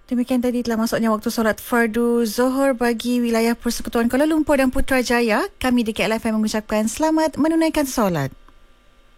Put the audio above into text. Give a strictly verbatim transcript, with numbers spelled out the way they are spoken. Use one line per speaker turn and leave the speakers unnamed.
Demikian tadi telah masuknya waktu solat fardu Zohor bagi wilayah Persekutuan Kuala Lumpur dan Putrajaya. Kami di K L F M mengucapkan selamat menunaikan solat.